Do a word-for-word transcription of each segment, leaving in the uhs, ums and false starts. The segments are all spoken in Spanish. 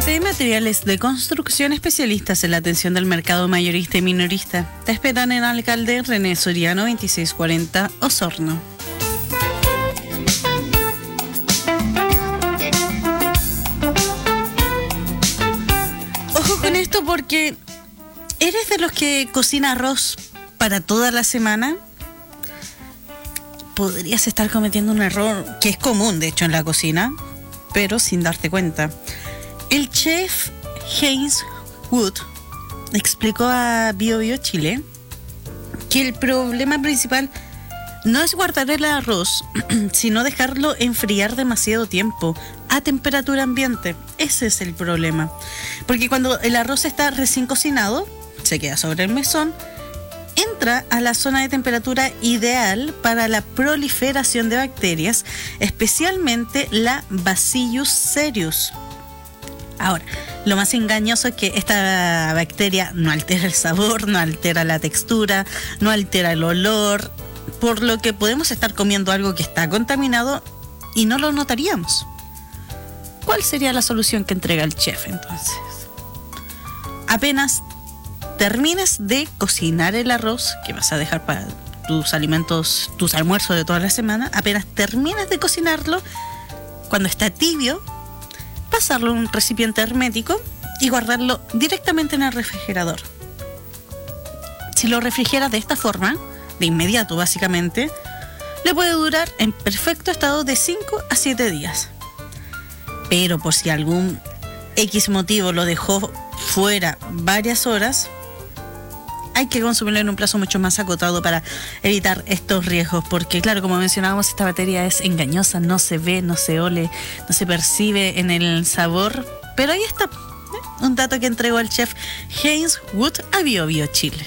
C Materiales de Construcción, especialistas en la atención del mercado mayorista y minorista. Te esperan en Alcalde René Soriano veintiséis cuarenta, Osorno. Ojo con esto, porque ¿eres de los que cocina arroz para toda la semana? Podrías estar cometiendo un error que es común, de hecho, en la cocina, pero sin darte cuenta. El chef Heinz Wood explicó a Bio Bio Chile que el problema principal no es guardar el arroz, sino dejarlo enfriar demasiado tiempo a temperatura ambiente. Ese es el problema. Porque cuando el arroz está recién cocinado, se queda sobre el mesón, entra a la zona de temperatura ideal para la proliferación de bacterias, especialmente la Bacillus cereus. Ahora, lo más engañoso es que esta bacteria no altera el sabor, no altera la textura, no altera el olor, por lo que podemos estar comiendo algo que está contaminado y no lo notaríamos. ¿Cuál sería la solución que entrega el chef entonces? Apenas termines de cocinar el arroz que vas a dejar para tus alimentos, tus almuerzos de toda la semana, apenas termines de cocinarlo, cuando está tibio, pasarlo en un recipiente hermético y guardarlo directamente en el refrigerador. Si lo refrigeras de esta forma, de inmediato básicamente, le puede durar en perfecto estado de cinco a siete días. Pero por si algún X motivo lo dejó fuera varias horas, hay que consumirlo en un plazo mucho más acotado para evitar estos riesgos, porque claro, como mencionábamos, esta bacteria es engañosa, no se ve, no se ole, no se percibe en el sabor, pero ahí está, ¿eh? Un dato que entregó el chef Heinz Wood a Bio Bio Chile.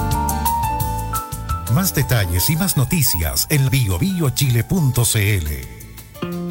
Más detalles y más noticias en bio bio chile punto c l.